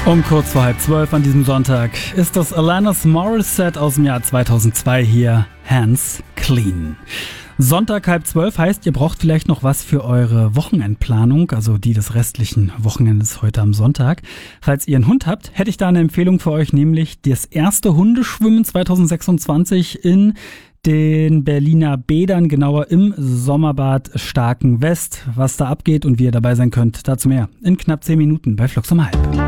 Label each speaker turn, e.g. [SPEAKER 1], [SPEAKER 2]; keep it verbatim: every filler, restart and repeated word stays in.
[SPEAKER 1] Um kurz vor halb zwölf an diesem Sonntag ist das Alanis Morissette aus dem Jahr zweitausendzwei hier, Hands Clean. Sonntag halb zwölf heißt, ihr braucht vielleicht noch was für eure Wochenendplanung, also die des restlichen Wochenendes heute am Sonntag. Falls ihr einen Hund habt, hätte ich da eine Empfehlung für euch, nämlich das erste Hundeschwimmen zweitausendsechsundzwanzig in den Berliner Bädern, genauer im Sommerbad Starken West. Was da abgeht und wie ihr dabei sein könnt, dazu mehr in knapp zehn Minuten bei Flux um halb.